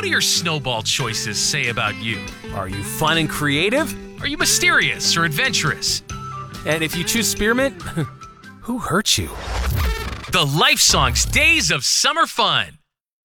What do your snowball choices say about you? Are you fun and creative? Are you mysterious or adventurous? And if you choose spearmint, who hurt you? The Life Songs Days of Summer Fun.